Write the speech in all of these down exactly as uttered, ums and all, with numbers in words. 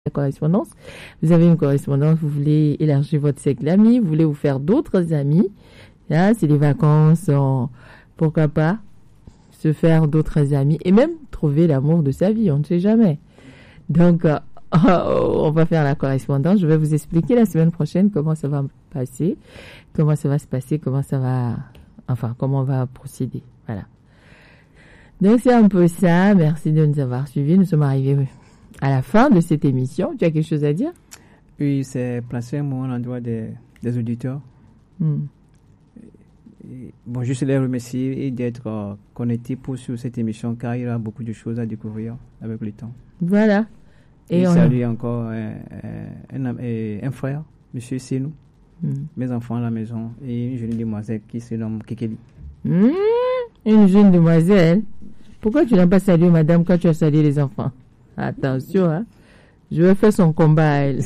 la correspondance. Vous avez une correspondance, vous voulez élargir votre cercle d'amis, vous voulez vous faire d'autres amis. Là, c'est les vacances, en, pourquoi pas se faire d'autres amis et même trouver l'amour de sa vie, on ne sait jamais. Donc, euh, on va faire la correspondance. Je vais vous expliquer la semaine prochaine comment ça va passer, comment ça va se passer, comment ça va, enfin, comment on va procéder. Voilà. Donc, c'est un peu ça. Merci de nous avoir suivis. Nous sommes arrivés à la fin de cette émission. Tu as quelque chose à dire? Oui, c'est placé un mot à l'endroit des, des auditeurs. Hmm. Et, bon, juste les remercier et d'être euh, connectés pour sur cette émission car il y a beaucoup de choses à découvrir avec le temps. Voilà. Et, et on salue encore un, un, un, un frère, Monsieur Senou, hmm. mes enfants à la maison et une jeune demoiselle qui se nomme Kekeli. Hmm. Une jeune demoiselle? Pourquoi tu n'as pas salué madame quand tu as salué les enfants? Attention, hein. Je vais faire son combat à elle.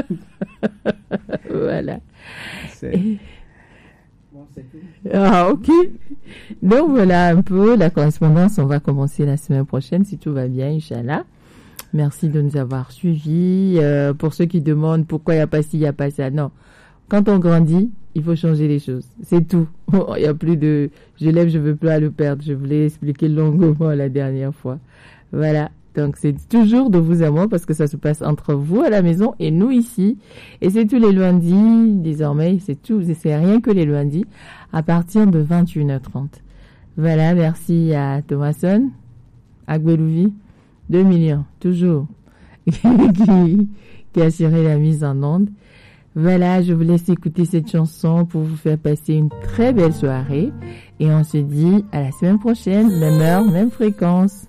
Voilà. C'est... Et... Bon, c'est tout. Ah, ok. Donc voilà un peu la correspondance. On va commencer la semaine prochaine si tout va bien, Inch'Allah. Merci de nous avoir suivis. Euh, pour ceux qui demandent pourquoi il n'y a pas ci, il n'y a pas ça. Non. Quand on grandit, il faut changer les choses. C'est tout. Il n'y a plus de je lève, je veux plus à le perdre. Je voulais expliquer longuement la dernière fois. Voilà. Donc, c'est toujours de vous à moi parce que ça se passe entre vous à la maison et nous ici. Et c'est tous les lundis, désormais, c'est tout, c'est rien que les lundis, à partir de vingt et une heures trente. Voilà, merci à Thomason, à Gbelouvi, deux millions, toujours, qui, qui a assuré la mise en onde. Voilà, je vous laisse écouter cette chanson pour vous faire passer une très belle soirée. Et on se dit à la semaine prochaine, même heure, même fréquence.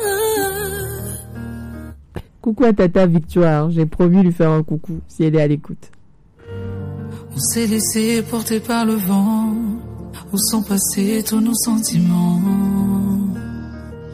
Coucou à Tata Victoire, j'ai promis lui faire un coucou si elle est à l'écoute. On s'est laissé porter par le vent, où sont passés tous nos sentiments.